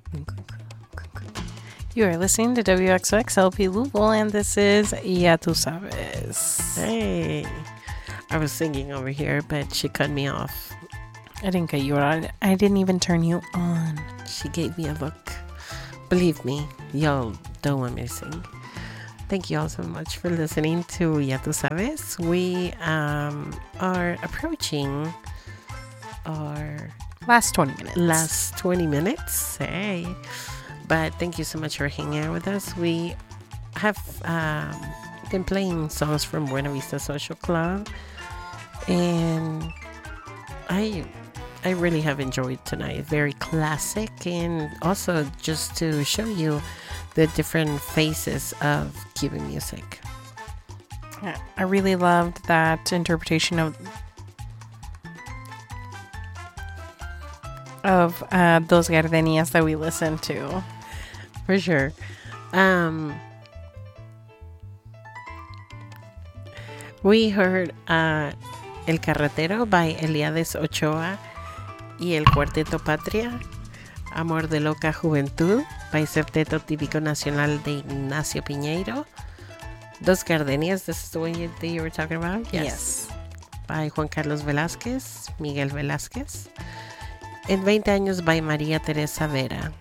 You are listening to WXOX LP Louisville, and this is Ya Tu Sabes. Hey, I was singing over here, but she cut me off. I didn't cut you out. I didn't even turn you on. She gave me a look. Believe me, y'all don't want me to sing. Thank you all so much for listening to Ya Tu Sabes. We are approaching our Last 20 minutes. Hey. But thank you so much for hanging out with us. We have been playing songs from Buena Vista Social Club, and I really have enjoyed tonight. Very classic, and also just to show you the different faces of Cuban music. I really loved that interpretation of those gardenias that we listened to. For sure. We heard El Carretero by Eliades Ochoa y el Cuarteto Patria, Amor de Loca Juventud by Septeto Típico Nacional de Ignacio Piñeiro, Dos Gardenias, this is the one that you were talking about? Yes. By Juan Carlos Velázquez, Miguel Velázquez, En 20 años by María Teresa Vera.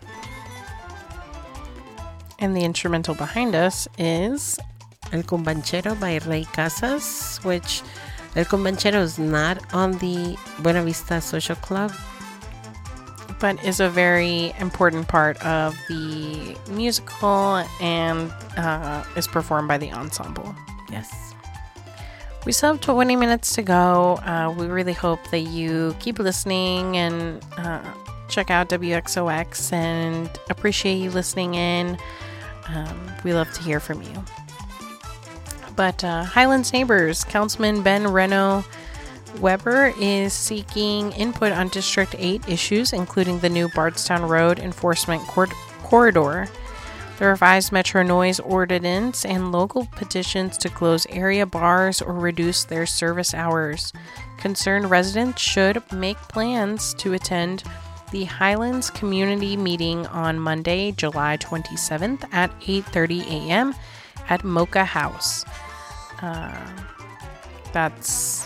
And the instrumental behind us is El Cumbanchero by Rey Casas, which El Cumbanchero is not on the Buena Vista Social Club, but is a very important part of the musical and is performed by the ensemble. Yes. We still have 20 minutes to go. We really hope that you keep listening and check out WXOX and appreciate you listening in. We love to hear from you. But Highlands Neighbors, Councilman Ben Reno Weber is seeking input on District 8 issues, including the new Bardstown Road Enforcement Corridor, the revised Metro Noise Ordinance, and local petitions to close area bars or reduce their service hours. Concerned residents should make plans to attend the Highlands Community Meeting on Monday, July 27th at 8:30 a.m. at Mocha House. That's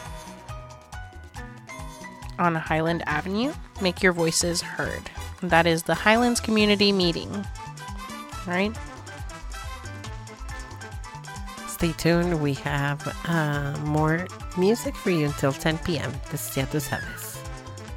on Highland Avenue. Make your voices heard. That is the Highlands Community Meeting. All right? Stay tuned. We have more music for you until 10 p.m. This is Ya Tu Sabes.